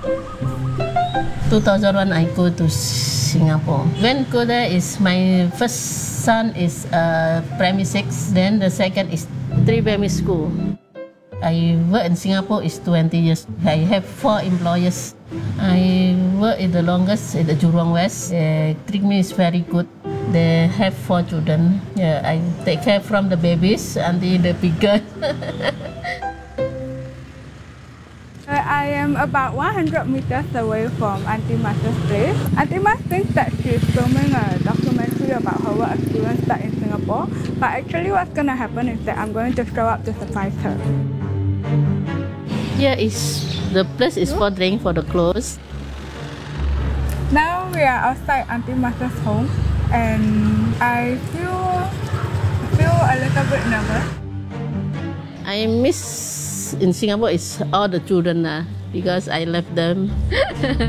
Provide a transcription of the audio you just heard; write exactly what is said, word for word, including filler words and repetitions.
two thousand one, I go to Singapore. When go there is my first son is uh, primary six, then the second is three primary school. I work in Singapore is twenty years. I have four employers. I work in the longest in the Jurong West. Uh, treat me is very good. They have four children. Yeah, I take care from the babies until the bigger. I am about one hundred meters away from Auntie Martha's place. Auntie Martha thinks that she's filming a documentary about her work experience back in Singapore, but actually what's going to happen is that I'm going to show up to surprise her. Here is the place is for drying for the clothes. Now we are outside Auntie Martha's home, and I feel feel a little bit nervous. I miss in Singapore is all the children uh, because I left them.